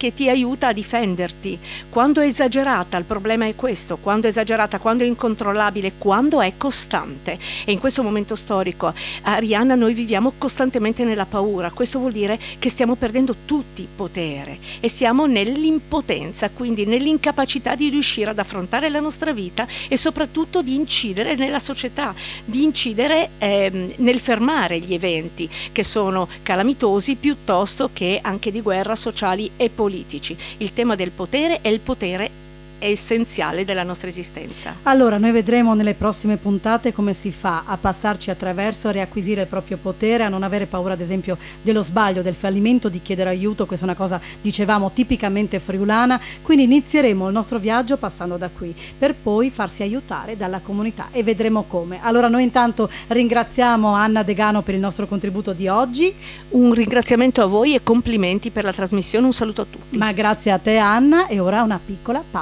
che ti aiuta a difenderti. Quando è esagerata, il problema è questo, quando è esagerata, quando è incontrollabile, quando è costante. E in questo momento storico, Arianna, noi viviamo costantemente nella paura. Questo vuol dire che stiamo perdendo tutti potere e siamo nell'impotenza, quindi nell'incapacità di riuscire ad affrontare la nostra vita e soprattutto di incidere nella società, di incidere nel fermare gli eventi che sono calamitosi piuttosto che anche di guerra, sociali e politici. Il tema del potere è il potere è essenziale della nostra esistenza. Allora, noi vedremo nelle prossime puntate come si fa a passarci attraverso, a riacquisire il proprio potere, a non avere paura ad esempio dello sbaglio, del fallimento, di chiedere aiuto. Questa è una cosa, dicevamo, tipicamente friulana, quindi inizieremo il nostro viaggio passando da qui per poi farsi aiutare dalla comunità e vedremo come. Allora noi intanto ringraziamo Anna Degano per il nostro contributo di oggi. Un ringraziamento a voi e complimenti per la trasmissione, un saluto a tutti. Ma grazie a te Anna, e ora una piccola pausa.